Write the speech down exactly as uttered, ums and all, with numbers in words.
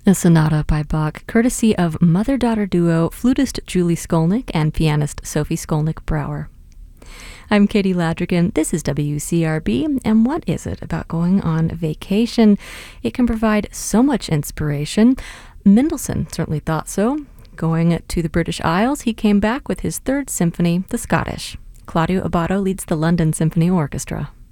A sonata by Bach, courtesy of mother-daughter duo flutist Julie Skolnick and pianist Sophie Skolnick-Brouwer. I'm Katie Ladrigan. This is W C R B, and what is it about going on vacation? It can provide so much inspiration. Mendelssohn certainly thought so. Going to the British Isles, he came back with his third symphony, the Scottish. Claudio Abbado leads the London Symphony Orchestra.